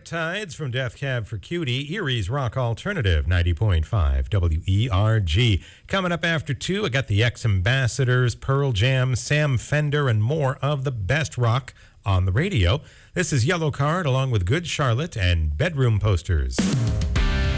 Riptides from Death Cab for Cutie, Erie's Rock Alternative, 90.5 WERG. Coming up after 2, I got the X-Ambassadors, Pearl Jam, Sam Fender, and more of the best rock on the radio. This is Yellow Card along with Good Charlotte and Bedroom Posters.